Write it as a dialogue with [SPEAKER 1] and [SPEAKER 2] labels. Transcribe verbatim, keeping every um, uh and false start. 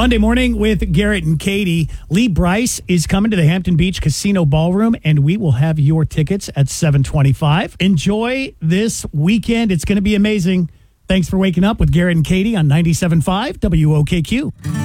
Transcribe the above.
[SPEAKER 1] Monday morning with Garrett and Katie. Lee Brice is coming to the Hampton Beach Casino Ballroom, and we will have your tickets at seven twenty-five. Enjoy this weekend. It's going to be amazing. Thanks for waking up with Garrett and Katie on ninety-seven point five W O K Q.